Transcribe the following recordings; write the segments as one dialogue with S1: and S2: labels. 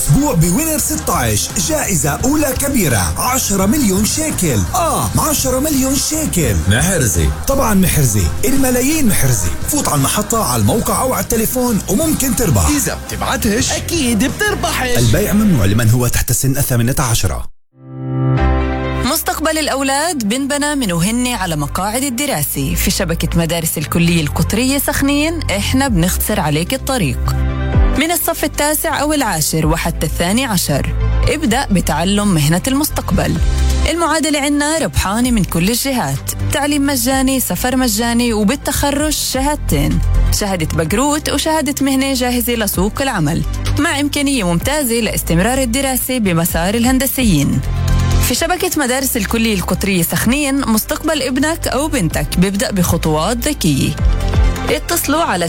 S1: الأسبوع بوينر 16 جائزة أولى كبيرة 10 مليون شيكل. 10 مليون شيكل.
S2: محرزة،
S1: طبعا محرزة، الملايين محرزة. فوت على المحطة، على الموقع أو على التليفون وممكن تربح.
S2: إذا بتبعتش
S3: أكيد بتربحش.
S1: البيع ممنوع لمن هو تحت السن 18.
S4: مستقبل الأولاد بنبنى من وهن على مقاعد الدراسة. في شبكة مدارس الكلية القطرية سخنين إحنا بنختصر عليك الطريق من الصف 9 أو 10 وحتى 12. ابدأ بتعلم مهنة المستقبل. المعادلة عنا ربحانة من كل الجهات، تعليم مجاني، سفر مجاني، وبالتخرج شهادتين، شهادة بقروت وشهادة مهنة جاهزة لسوق العمل، مع إمكانية ممتازة لاستمرار الدراسة بمسار الهندسيين. في شبكة مدارس الكلية القطرية سخنين مستقبل ابنك أو بنتك بيبدأ بخطوات ذكية. اتصلوا على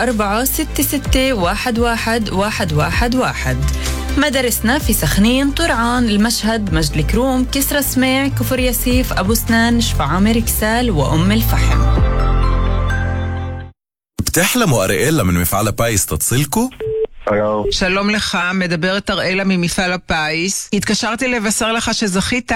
S4: 0466111111. مدارسنا في سخنين، طرعان، المشهد، مجد الكروم، كسرى سميع، كفر ياسيف، أبو سنان، شفعامر، كسال، وأم الفحم.
S2: بتحلموا أريئيلا من مفعل بايس تتصلكوا؟
S5: שלום לך, מדברת אראלה ממפעל הפיס. התקשרתי לבשר לך שזכית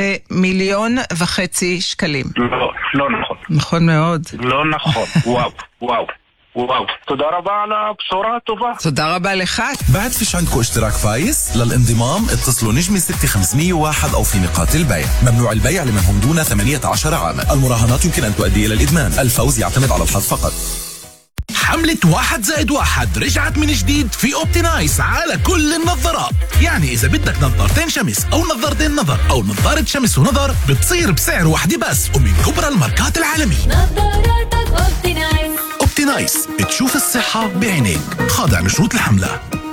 S5: ב1.5 שקלים.
S6: לא נכון.
S5: נכון מאוד.
S6: לא נכון. וואו. תודה רבה על הבשורה הטובה.
S5: תודה רבה לך.
S2: بعد فيش عندكم اشتراك فايس؟ للانضمام اتصلوا نجمي 6501 أو في نقاط البيع. ممنوع البيع لمن هم دون 18 عاما. المراهنات يمكن أن تؤدي إلى الإدمان. الفوز يعتمد على الحظ فقط.
S7: حملة 1+1 رجعت من جديد في أوبتينايس على كل النظارات. يعني إذا بدك نظارتين شمس أو نظارتين نظر أو نظارة شمس ونظر بتصير بسعر واحد بس ومن كبرى الماركات العالمية.
S8: نظاراتك أوبتينايس.
S7: أوبتينايس، تشوف الصحة بعينيك، خاضع لشروط الحملة.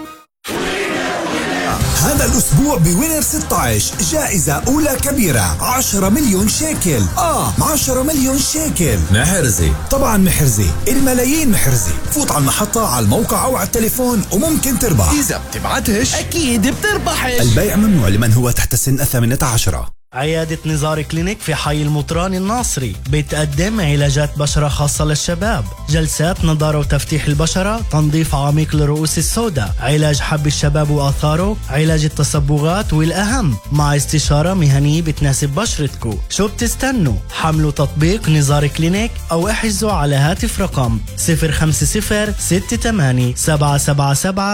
S1: هذا الأسبوع بوينر 16 جائزة أولى كبيرة 10 مليون شيكل. 10 مليون شيكل.
S2: محرزة،
S1: طبعا محرزة، الملايين محرزة. فوت على المحطة، على الموقع أو على التليفون وممكن تربح.
S2: إذا بتبعتش
S3: أكيد بتربحش.
S1: البيع ممنوع لمن هو تحت السن 18.
S9: عيادة نزار كلينيك في حي المطران الناصري بتقدم علاجات بشرة خاصة للشباب، جلسات نضارة وتفتيح البشرة، تنظيف عميق للرؤوس السوداء، علاج حب الشباب وآثاره، علاج التصبغات، والأهم مع استشارة مهنية بتناسب بشرتكو. شو بتستنوا؟ حملوا تطبيق نزار كلينيك أو احجزوا على هاتف رقم 050 68 777